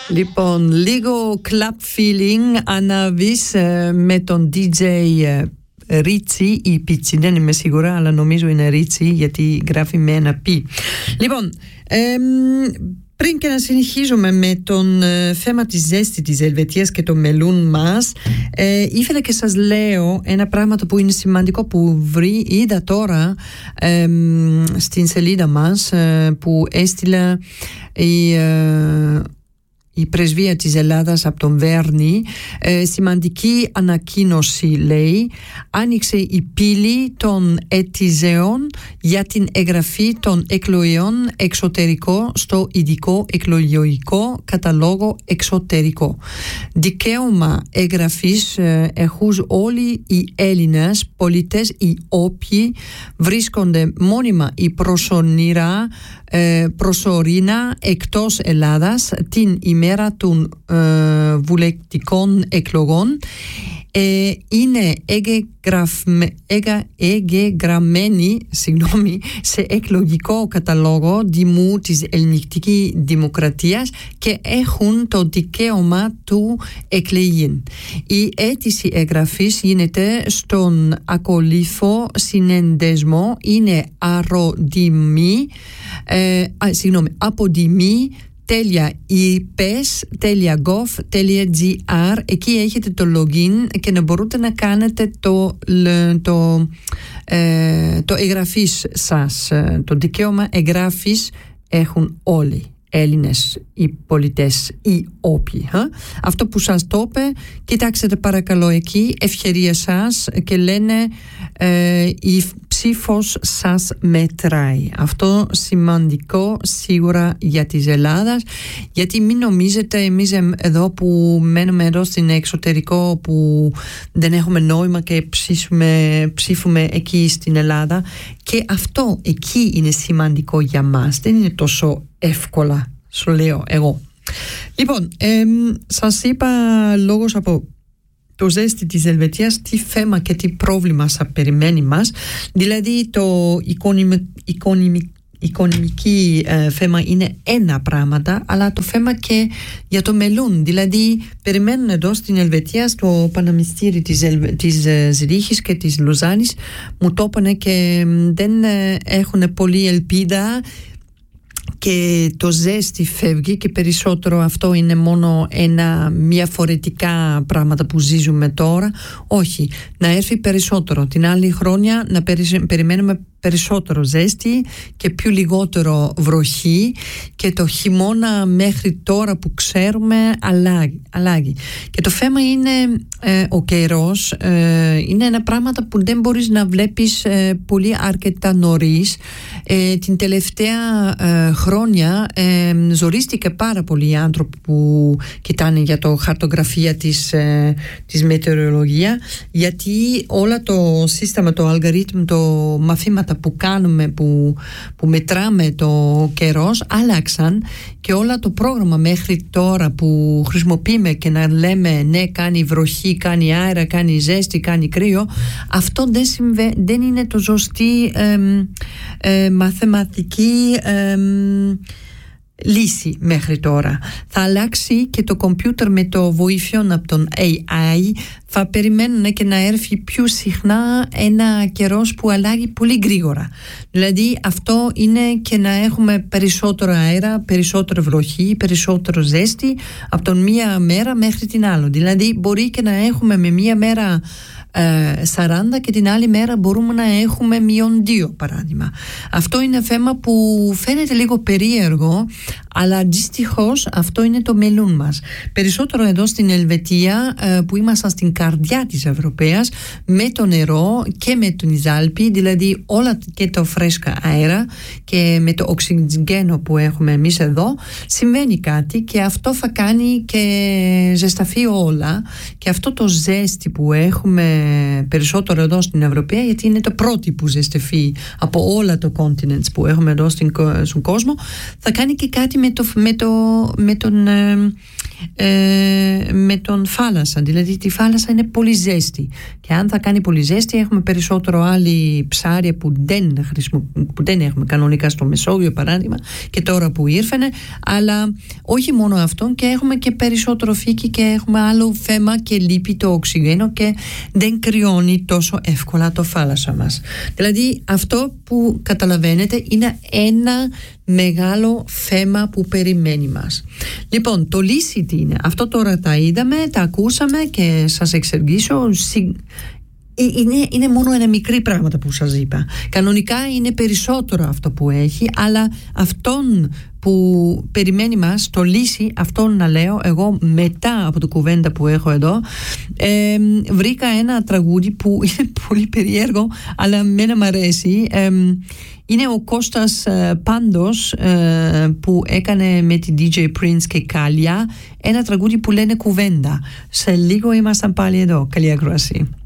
Λοιπόν, λίγο club feeling αναβείς με τον DJ Ρίτσι ή Πίτσι, δεν είμαι σίγουρα, αλλά νομίζω είναι Ρίτσι γιατί γράφει με ένα πι. Λοιπόν, πριν και να συνεχίζουμε με τον θέμα της ζέστη της Ελβετίας και το μελούν μας, ήθελα και σας λέω ένα πράγμα που είναι σημαντικό που είδα τώρα στην σελίδα μας που έστειλε η πρεσβεία της Ελλάδας από τον Βέρνη. Σημαντική ανακοίνωση, λέει: άνοιξε η πύλη των αιτήσεων για την εγγραφή των εκλογών εξωτερικό στο ειδικό εκλογικό καταλόγο εξωτερικό. Δικαίωμα εγγραφής έχουν όλοι οι Έλληνες πολίτες οι οποίοι βρίσκονται μόνιμα ή προσωρινά εκτός Ελλάδας την ημέρα των βουλευτικών εκλογών, είναι εγγεγραμμένοι σε εκλογικό καταλόγο Δημού της Ελληνικής Δημοκρατίας και έχουν το δικαίωμα του εκλεγήν. Η αίτηση εγγραφής γίνεται στον ακολούθο συνενδεσμό, είναι apodimi.ipes.gov.gr. Εκεί έχετε το login και να μπορείτε να κάνετε το εγγραφής σας. Το δικαίωμα εγγραφής έχουν όλοι Έλληνες οι πολίτες οι όποιοι. Αυτό που σας το είπε, κοιτάξτε παρακαλώ εκεί, ευκαιρία σας, και λένε η ψήφος σας μετράει. Αυτό σημαντικό σίγουρα για της Ελλάδας, γιατί μην νομίζετε εμείς εδώ που μένουμε εδώ στην εξωτερικό που δεν έχουμε νόημα και ψήφουμε εκεί στην Ελλάδα, και αυτό εκεί είναι σημαντικό για μας, δεν είναι τόσο εύκολα, σου λέω εγώ. Λοιπόν, σας είπα λόγος από το ζέστη της Ελβετίας τι θέμα και τι πρόβλημα θα περιμένει μας. Δηλαδή το οικονομική θέμα είναι ένα πράγματα, αλλά το θέμα και για το μελούν. Δηλαδή περιμένουν εδώ στην Ελβετία, στο Πανεπιστήμιο της Ζηρίχης και της Λοζάνης, μου το είπανε και δεν έχουν πολύ ελπίδα και το ζέστη φεύγει και περισσότερο. Αυτό είναι μόνο μια φορετικά πράγματα που ζήσουμε τώρα. Όχι, να έρθει περισσότερο την άλλη χρόνια, να περιμένουμε περισσότερο ζέστη και πιο λιγότερο βροχή, και το χειμώνα μέχρι τώρα που ξέρουμε αλλάγει. Και το θέμα είναι ο καιρός, είναι ένα πράγμα που δεν μπορείς να βλέπεις πολύ αρκετά νωρίς. Την τελευταία χρόνια ζορίστηκε πάρα πολλοί άνθρωποι που κοιτάνε για το χαρτογραφία της μετεωρολογία, γιατί όλα το σύστημα, το αλγορίθμ, το μαθήματα που κάνουμε, που μετράμε το καιρός άλλαξαν, και όλα το πρόγραμμα μέχρι τώρα που χρησιμοποιούμε και να λέμε ναι, κάνει βροχή, κάνει αέρα, κάνει ζέστη, κάνει κρύο, αυτό δεν είναι το σωστή μαθηματική λύση μέχρι τώρα. Θα αλλάξει και το κομπιούτερ με το βοήθειο από τον AI. Θα περιμένουν και να έρθει πιο συχνά ένα καιρός που αλλάγει πολύ γρήγορα. Δηλαδή αυτό είναι και να έχουμε περισσότερο αέρα, περισσότερο βροχή, περισσότερο ζέστη από τον μία μέρα μέχρι την άλλη. Δηλαδή μπορεί και να έχουμε με μία μέρα 40 και την άλλη μέρα μπορούμε να έχουμε -2 παράδειγμα. Αυτό είναι θέμα που φαίνεται λίγο περίεργο, αλλά δυστυχώς αυτό είναι το μελούν μας. Περισσότερο εδώ στην Ελβετία που είμαστε στην καρδιά της Ευρωπαίας, με το νερό και με τον Άλπη, δηλαδή όλα και το φρέσκα αέρα και με το οξυγόνο που έχουμε εμείς εδώ, σημαίνει κάτι, και αυτό θα κάνει και ζεσταθεί όλα, και αυτό το ζέστη που έχουμε περισσότερο εδώ στην Ευρωπαία, γιατί είναι το πρώτο που ζεσταθεί από όλα το continents που έχουμε εδώ στον κόσμο, θα κάνει και κάτι με τον με τον θάλασσα. Δηλαδή τη θάλασσα είναι πολύ ζέστη και αν θα κάνει πολύ ζέστη έχουμε περισσότερο άλλη ψάρια που δεν έχουμε κανονικά στο Μεσόγειο παράδειγμα και τώρα που ήρθανε, αλλά όχι μόνο αυτό, και έχουμε και περισσότερο φύκη και έχουμε άλλο θέμα και λείπει το οξυγόνο και δεν κρυώνει τόσο εύκολα το θάλασσα μας. Δηλαδή αυτό που καταλαβαίνετε είναι ένα μεγάλο θέμα που περιμένει μας. Λοιπόν, το λύση τι είναι? Αυτό τώρα τα είδαμε, τα ακούσαμε και σας εξηγήσω. Είναι μόνο ένα μικρή πράγματα που σας είπα. Κανονικά είναι περισσότερο αυτό που έχει, αλλά αυτόν που περιμένει μας, το λύση, αυτόν να λέω εγώ μετά από το κουβέντα που έχω εδώ, βρήκα ένα τραγούδι που είναι πολύ περίεργο, αλλά μένα μ' αρέσει. Είναι ο Κώστας Πάντος που έκανε με τη DJ Prince και Κάλια ένα τραγούδι που λένε κουβέντα. Σε λίγο ήμασταν πάλι εδώ. Καλή ακρόαση.